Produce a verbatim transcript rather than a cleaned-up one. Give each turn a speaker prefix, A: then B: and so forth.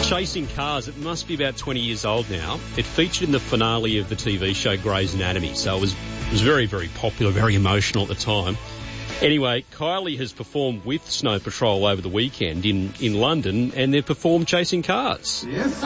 A: Chasing Cars, it must be about twenty years old now. It featured in the finale of the T V show Grey's Anatomy, so it was, it was very, very popular, very emotional at the time. Anyway, Kylie has performed with Snow Patrol over the weekend in, in London, and they've performed Chasing Cars.
B: Yes.